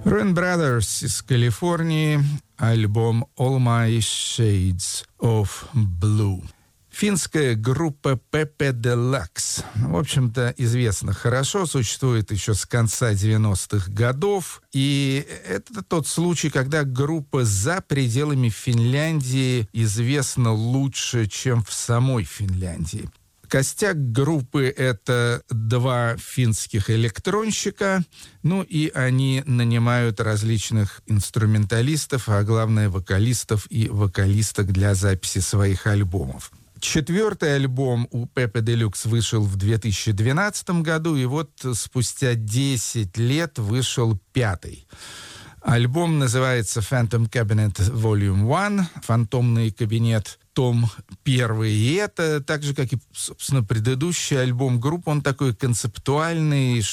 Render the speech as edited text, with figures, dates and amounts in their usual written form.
Ruin Brothers из Калифорнии, альбом All My Shades of Blue. Финская группа Pepe Deluxe. В общем-то, известно хорошо, существует еще с конца 90-х годов. И это тот случай, когда группа за пределами Финляндии известна лучше, чем в самой Финляндии. Костяк группы — это 2 финских электронщика, и они нанимают различных инструменталистов, а главное вокалистов и вокалисток для записи своих альбомов. 4-й альбом у Pepe Deluxe вышел в 2012 году, и вот спустя 10 лет вышел 5-й. Альбом называется Phantom Cabinet Volume 1, «Фантомный кабинет», том 1. И это, так же, как и, собственно, предыдущий альбом группы, он такой концептуальный,